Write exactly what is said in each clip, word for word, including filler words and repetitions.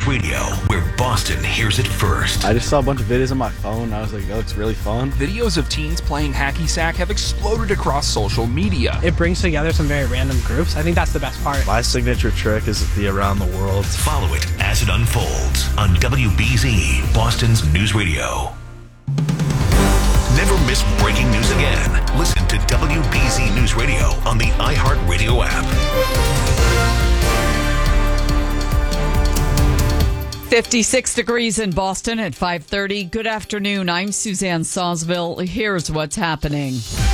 Radio, where Boston hears it first. I just saw a bunch of videos on my phone, and I was like, oh, it's really fun. Videos of teens playing hacky sack have exploded across social media. It brings together some very random groups. I think that's the best part. My signature trick is the Around the World. Follow it as it unfolds on W B Z, Boston's News Radio. Never miss breaking news again. Listen to W B Z News Radio on the iHeartRadio app. fifty-six degrees in Boston at five thirty. Good afternoon. I'm Suzanne Sawsville. Here's what's happening.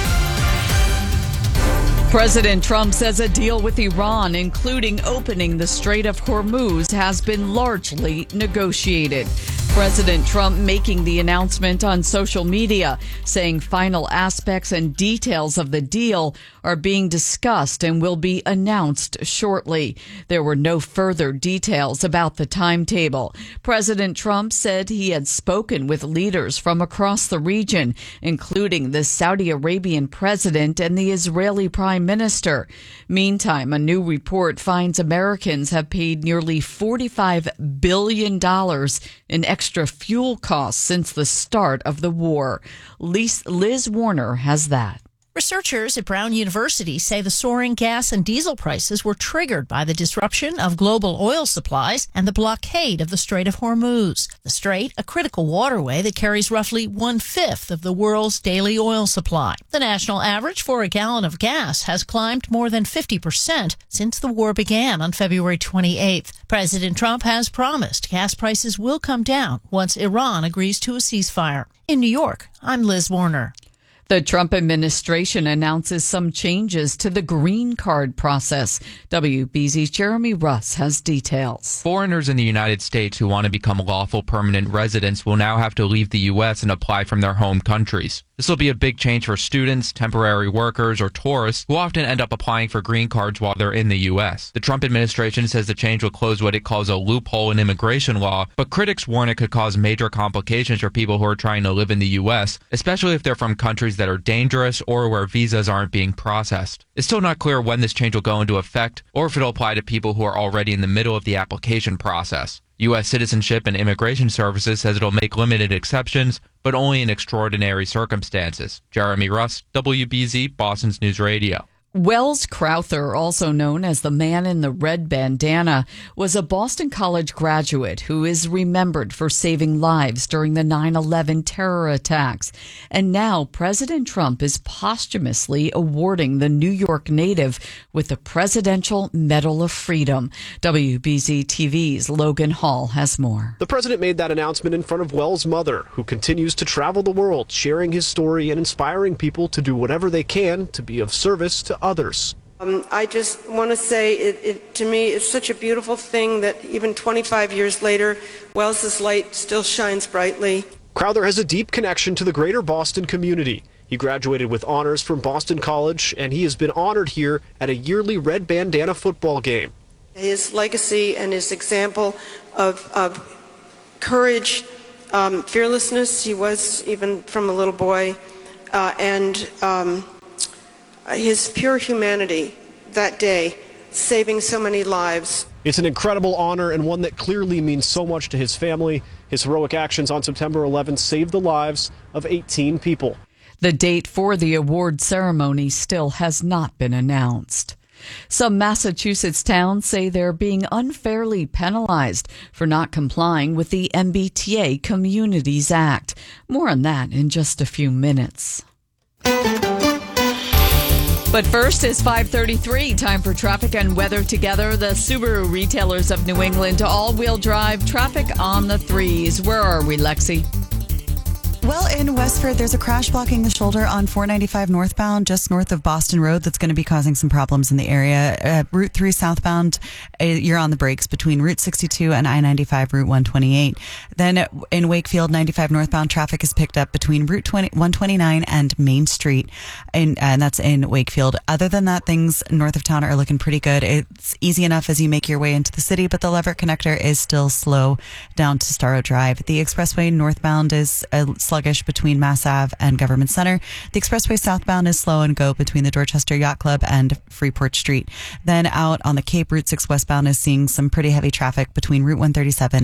President Trump says a deal with Iran, including opening the Strait of Hormuz, has been largely negotiated. President Trump making the announcement on social media, saying final aspects and details of the deal are being discussed and will be announced shortly. There were no further details about the timetable. President Trump said he had spoken with leaders from across the region, including the Saudi Arabian president and the Israeli prime minister. Meantime, a new report finds Americans have paid nearly forty-five billion dollars in extra fuel costs since the start of the war. Liz, Liz Warner has that. Researchers at Brown University say the soaring gas and diesel prices were triggered by the disruption of global oil supplies and the blockade of the Strait of Hormuz. The strait, a critical waterway that carries roughly one-fifth of the world's daily oil supply. The national average for a gallon of gas has climbed more than fifty percent since the war began on February twenty-eighth. President Trump has promised gas prices will come down once Iran agrees to a ceasefire. In New York, I'm Liz Warner. The Trump administration announces some changes to the green card process. W B Z's Jeremy Russ has details. Foreigners in the United States who want to become lawful permanent residents will now have to leave the U S and apply from their home countries. This will be a big change for students, temporary workers, or tourists who often end up applying for green cards while they're in the U S. The Trump administration says the change will close what it calls a loophole in immigration law, but critics warn it could cause major complications for people who are trying to live in the U S, especially if they're from countries that are dangerous or where visas aren't being processed. It's still not clear when this change will go into effect or if it'll apply to people who are already in the middle of the application process. U S Citizenship and Immigration Services says it'll make limited exceptions, but only in extraordinary circumstances. Jeremy Russ, W B Z, Boston's News Radio. Wells Crowther, also known as the man in the red bandana, was a Boston College graduate who is remembered for saving lives during the nine eleven terror attacks. And now President Trump is posthumously awarding the New York native with the Presidential Medal of Freedom. W B Z T V's Logan Hall has more. The president made that announcement in front of Wells' mother, who continues to travel the world, sharing his story and inspiring people to do whatever they can to be of service to others. Um, I just want to say, it, it, to me, it's such a beautiful thing that even twenty-five years later, Wells's light still shines brightly. Crowther has a deep connection to the greater Boston community. He graduated with honors from Boston College, and he has been honored here at a yearly red bandana football game. His legacy and his example of, of courage, um, fearlessness, he was even from a little boy, uh, and um, his pure humanity that day, saving so many lives. It's an incredible honor and one that clearly means so much to his family. His heroic actions on September eleventh saved the lives of eighteen people. The date for the award ceremony still has not been announced. Some Massachusetts towns say they're being unfairly penalized for not complying with the M B T A Communities Act. More on that in just a few minutes. But first, it's five thirty-three. Time for traffic and weather together. The Subaru retailers of New England all-wheel drive traffic on the threes. Where are we, Lexi? Well, in Westford, there's a crash blocking the shoulder on four ninety-five northbound, just north of Boston Road, that's going to be causing some problems in the area. Uh, Route three southbound, uh, you're on the brakes between Route sixty-two and I ninety-five, Route one twenty-eight. Then in Wakefield, ninety-five northbound traffic is picked up between Route twenty, one twenty-nine and Main Street, and, and that's in Wakefield. Other than that, things north of town are looking pretty good. It's easy enough as you make your way into the city, but the Leverett connector is still slow down to Starrow Drive. The expressway northbound is uh, sluggish between Mass Ave and Government Center. The expressway southbound is slow and go between the Dorchester Yacht Club and Freeport Street. Then out on the Cape, Route six westbound is seeing some pretty heavy traffic between Route one thirty-seven